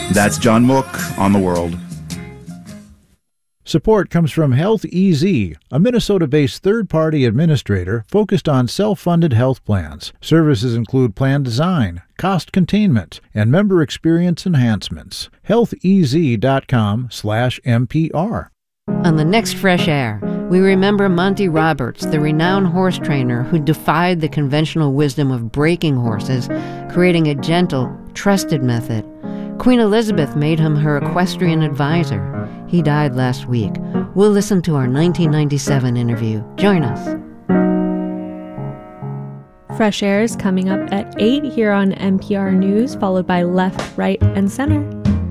That's John Mook on The World. Support comes from Health EZ, a Minnesota-based third-party administrator focused on self-funded health plans. Services include plan design, cost containment, and member experience enhancements. healthez.com/MPR. On the next Fresh Air, we remember Monty Roberts, the renowned horse trainer who defied the conventional wisdom of breaking horses, creating a gentle, trusted method. Queen Elizabeth made him her equestrian advisor. He died last week. We'll listen to our 1997 interview. Join us. Fresh Air is coming up at 8 here on NPR News, followed by Left, Right, and Center.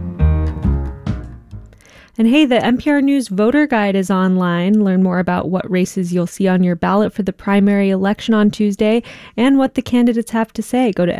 And hey, the NPR News voter guide is online. Learn more about what races you'll see on your ballot for the primary election on Tuesday and what the candidates have to say. Go to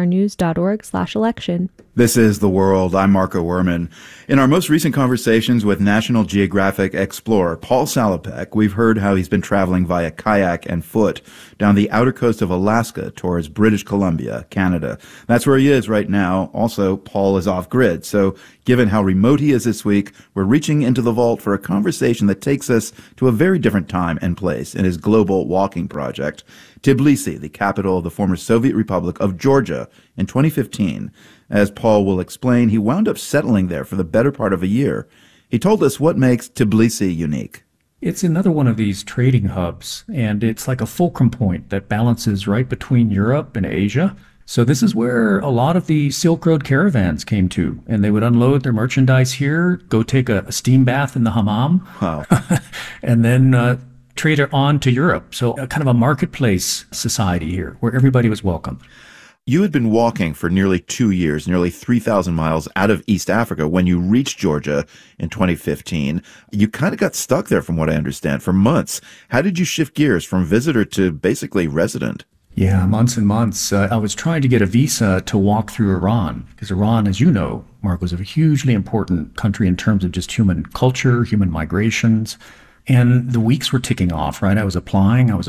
nprnews.org/election. This is The World. I'm Marco Werman. In our most recent conversations with National Geographic explorer Paul Salopek, we've heard how he's been traveling via kayak and foot down the outer coast of Alaska towards British Columbia, Canada. That's where he is right now. Also, Paul is off-grid. So given how remote he is this week, we're reaching into the vault for a conversation that takes us to a very different time and place in his global walking project. Tbilisi, the capital of the former Soviet Republic of Georgia, in 2015. As Paul will explain, he wound up settling there for the better part of a year. He told us what makes Tbilisi unique. It's another one of these trading hubs, and it's like a fulcrum point that balances right between Europe and Asia. So this is where a lot of the Silk Road caravans came to, and they would unload their merchandise here, go take a steam bath in the hammam, Wow. and then trade it on to Europe. So kind of a marketplace society here where everybody was welcome. You had been walking for nearly 2 years, nearly 3,000 miles out of East Africa when you reached Georgia in 2015. You kind of got stuck there, from what I understand, for months. How did you shift gears from visitor to basically resident? Yeah, months and months. I was trying to get a visa to walk through Iran, because Iran, as you know, Mark, was a hugely important country in terms of just human culture, human migrations. And the weeks were ticking off, right? I was applying. I was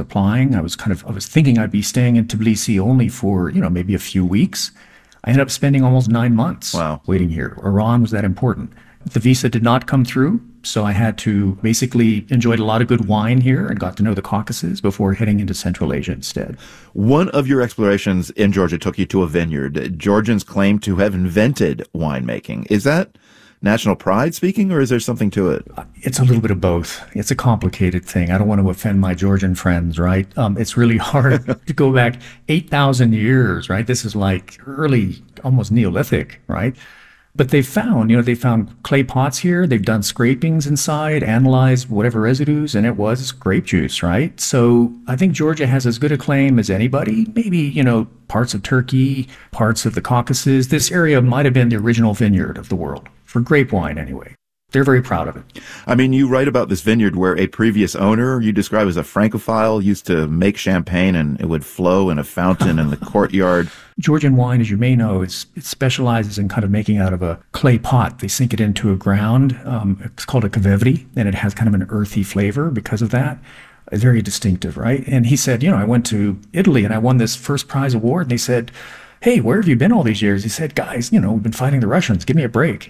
thinking I'd be staying in Tbilisi only for, maybe a few weeks. I ended up spending almost 9 months waiting here. Iran was that important. The visa did not come through, so I had to basically enjoyed a lot of good wine here and got to know the Caucasus before heading into Central Asia instead. One of your explorations in Georgia took you to a vineyard. Georgians claim to have invented winemaking. Is that national pride speaking, or is there something to it? It's a little bit of both. It's a complicated thing. I don't want to offend my Georgian friends, right? It's really hard to go back 8,000 years, right? This is like early, almost Neolithic, right? But they found clay pots here. They've done scrapings inside, analyzed whatever residues, and it was grape juice, right? So I think Georgia has as good a claim as anybody. Maybe, parts of Turkey, parts of the Caucasus. This area might have been the original vineyard of the world, for grape wine anyway. They're very proud of it. I mean, you write about this vineyard where a previous owner, you describe as a Francophile, used to make champagne and it would flow in a fountain in the courtyard. Georgian wine, as you may know, it specializes in kind of making out of a clay pot. They sink it into a ground. It's called a kavevri, and it has kind of an earthy flavor because of that. Very distinctive, right? And he said, I went to Italy and I won this first prize award. And they said, hey, where have you been all these years? He said, guys, we've been fighting the Russians. Give me a break.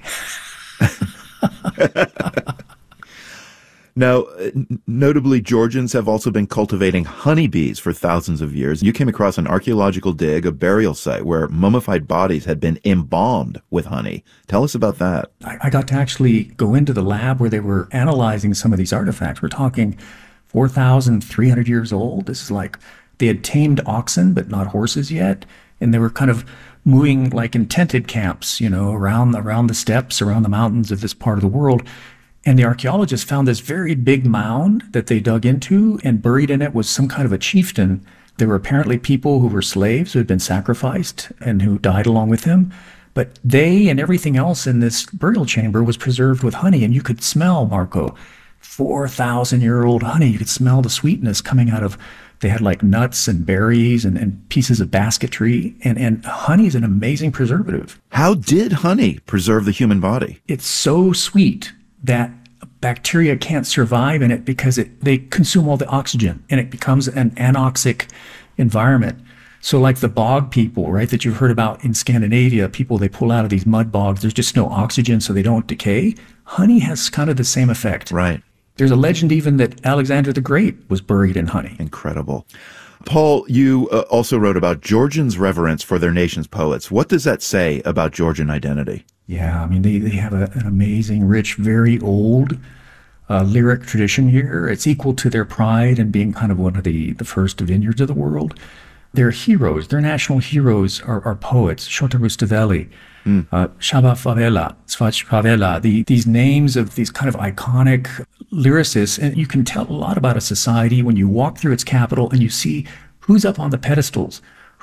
Now, notably, Georgians have also been cultivating honeybees for thousands of years. You came across an archaeological dig, a burial site, where mummified bodies had been embalmed with honey. Tell us about that. I got to actually go into the lab where they were analyzing some of these artifacts. We're talking 4,300 years old. This is like they had tamed oxen, but not horses yet. And they were kind of moving like in tented camps, around the steppes, around the mountains of this part of the world. And the archaeologists found this very big mound that they dug into, and buried in it was some kind of a chieftain. There were apparently people who were slaves who had been sacrificed and who died along with him. But they and everything else in this burial chamber was preserved with honey. And you could smell, Marco, 4,000-year-old honey. You could smell the sweetness coming out of. They had like nuts and berries and pieces of basketry. And honey is an amazing preservative. How did honey preserve the human body? It's so sweet that bacteria can't survive in it because they consume all the oxygen and it becomes an anoxic environment. So like the bog people, right, that you've heard about in Scandinavia, people, they pull out of these mud bogs, there's just no oxygen so they don't decay. Honey has kind of the same effect. Right. There's a legend even that Alexander the Great was buried in honey. Incredible. Paul, you also wrote about Georgians' reverence for their nation's poets. What does that say about Georgian identity? Yeah, I mean, they have an amazing, rich, very old lyric tradition here. It's equal to their pride in being kind of one of the first vineyards of the world. Their heroes, their national heroes are poets. Shota Rustaveli, Shaba Favela, Svach Favela, these names of these kind of iconic lyricists. And you can tell a lot about a society when you walk through its capital and you see who's up on the pedestals,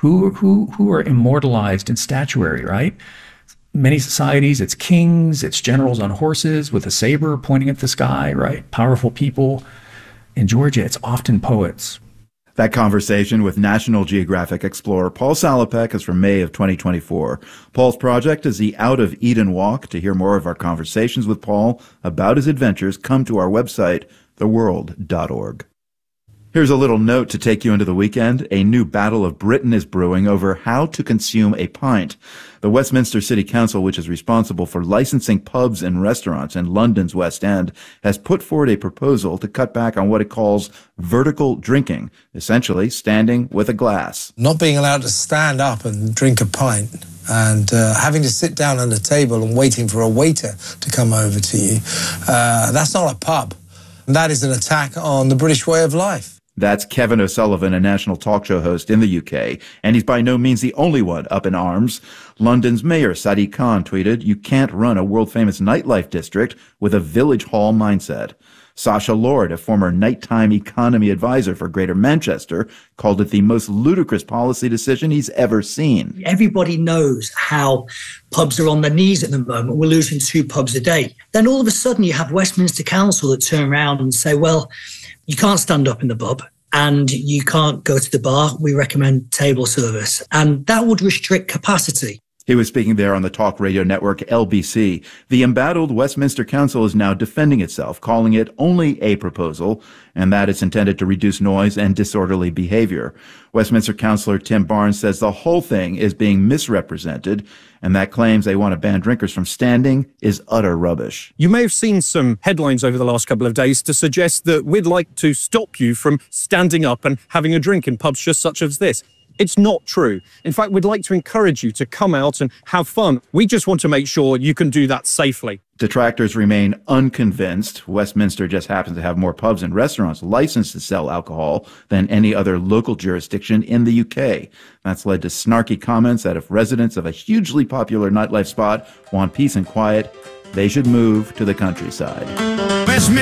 who are immortalized in statuary, right? Many societies, it's kings, it's generals on horses with a saber pointing at the sky, right? Powerful people. In Georgia, it's often poets. That conversation with National Geographic explorer Paul Salopek is from May of 2024. Paul's project is the Out of Eden Walk. To hear more of our conversations with Paul about his adventures, come to our website, theworld.org. Here's a little note to take you into the weekend. A new battle of Britain is brewing over how to consume a pint. The Westminster City Council, which is responsible for licensing pubs and restaurants in London's West End, has put forward a proposal to cut back on what it calls vertical drinking, essentially standing with a glass. Not being allowed to stand up and drink a pint and having to sit down at a table and waiting for a waiter to come over to you, that's not a pub. That is an attack on the British way of life. That's Kevin O'Sullivan, a national talk show host in the UK, and he's by no means the only one up in arms. London's Mayor Sadiq Khan tweeted, "You can't run a world-famous nightlife district with a village hall mindset." Sasha Lord, a former nighttime economy advisor for Greater Manchester, called it the most ludicrous policy decision he's ever seen. Everybody knows how pubs are on their knees at the moment. We're losing 2 pubs a day. Then all of a sudden you have Westminster Council that turn around and say, well, you can't stand up in the pub and you can't go to the bar. We recommend table service. And that would restrict capacity. He was speaking there on the talk radio network LBC. The embattled Westminster Council is now defending itself, calling it only a proposal, and that it's intended to reduce noise and disorderly behavior. Westminster Councillor Tim Barnes says the whole thing is being misrepresented, and that claims they want to ban drinkers from standing is utter rubbish. You may have seen some headlines over the last couple of days to suggest that we'd like to stop you from standing up and having a drink in pubs just such as this. It's not true. In fact, we'd like to encourage you to come out and have fun. We just want to make sure you can do that safely. Detractors remain unconvinced. Westminster just happens to have more pubs and restaurants licensed to sell alcohol than any other local jurisdiction in the UK. That's led to snarky comments that if residents of a hugely popular nightlife spot want peace and quiet, they should move to the countryside.